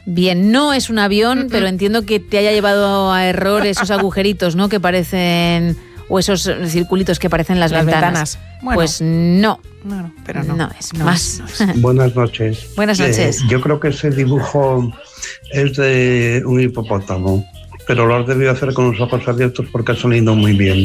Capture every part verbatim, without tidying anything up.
Bien, no es un avión, pero entiendo que te haya llevado a error esos agujeritos, ¿no? Que parecen, o esos circulitos que parecen las, las ventanas. ventanas. Bueno, pues no. Bueno, pero no. No es no más. Es, no es. Buenas noches. Buenas noches. Eh, yo creo que ese dibujo es de un hipopótamo, pero lo has debido hacer con los ojos abiertos porque ha sonido muy bien.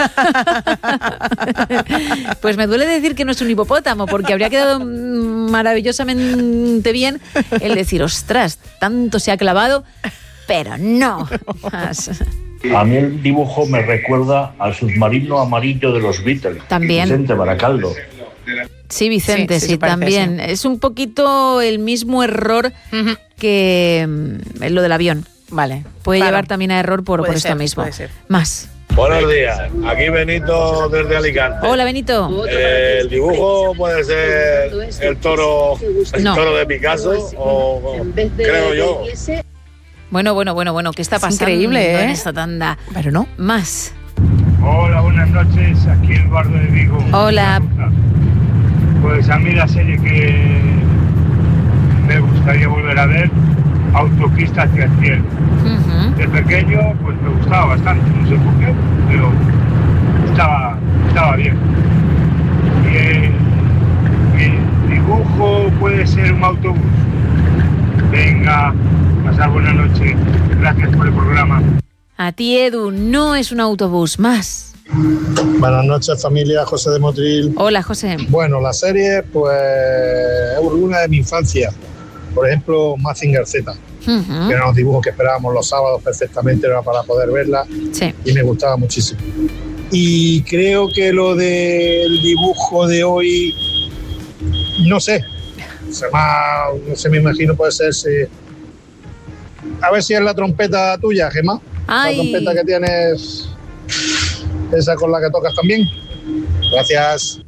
Pues me duele decir que no es un hipopótamo, porque habría quedado maravillosamente bien el decir, ostras, tanto se ha clavado, pero no. A mí el dibujo me recuerda al submarino amarillo de los Beatles. También. Vicente Baracaldo. Sí, Vicente, sí, sí, sí, parece, también. sí. Es un poquito el mismo error Uh-huh. que mm, lo del avión. Vale. Puede claro. llevar también a error por, Puede por esto ser, mismo. puede ser. Más. Buenos días, aquí Benito desde Alicante. Hola, Benito. Eh, el dibujo puede ser el toro, el No. toro de Picasso, o creo yo. Bueno, bueno, bueno, bueno, ¿qué está Es pasando increíble, ¿eh? en esta tanda? Pero no. Más. Hola, buenas noches, aquí Eduardo de Vigo. Hola. Pues a mí la serie que me gustaría volver a ver, Autopista hacia el cielo. Ujú. De pequeño, pues me gustaba bastante, no sé por qué, pero estaba, estaba bien. Y el, el dibujo puede ser un autobús. Venga, pasar buena noche. Gracias por el programa. A ti, Edu, no es un autobús. Más. Buenas noches, familia. José de Motril. Hola, José. Bueno, la serie, pues, es una de mi infancia. Por ejemplo, Mazinger Z, Ujú. que eran los dibujos que esperábamos los sábados perfectamente, era para poder verla, Sí. y me gustaba muchísimo. Y creo que lo del dibujo de hoy, no sé, se me, ha- no sé, me imagino puede ser, si, a ver si es la trompeta tuya, Gemma, Ay. la trompeta que tienes, esa con la que tocas también. Gracias.